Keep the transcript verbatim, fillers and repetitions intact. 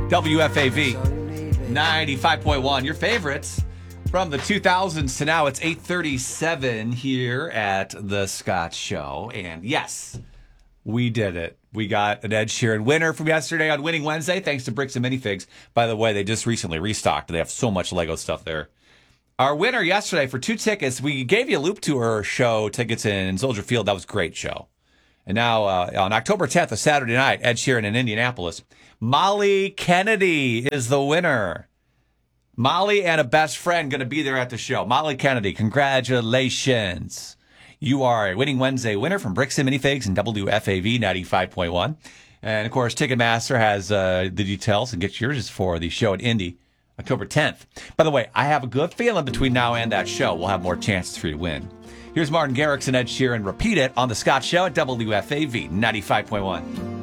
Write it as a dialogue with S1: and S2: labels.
S1: W F A V ninety-five point one. Your favorites from the two thousands to now. It's eight thirty-seven here at the Scott Show. And yes, we did it. We got an Ed Sheeran winner from yesterday on Winning Wednesday, thanks to Bricks and Minifigs. By the way, they just recently restocked. They have so much Lego stuff there. Our winner yesterday for two tickets, we gave you a Loop Tour show tickets in Soldier Field. That was a great show. And now uh, on October tenth, a Saturday night, Ed Sheeran in Indianapolis. Molly Kennedy is the winner. Molly and a best friend going to be there at the show. Molly Kennedy, congratulations. You are a Winning Wednesday winner from Bricks and Minifigs and W F A V ninety-five point one. And, of course, Ticketmaster has uh, the details and get yours for the show at Indy, October tenth. By the way, I have a good feeling between now and that show we'll have more chances for you to win. Here's Martin Garrix and Ed Sheeran. Repeat it on The Scott Show at W F A V ninety-five point one.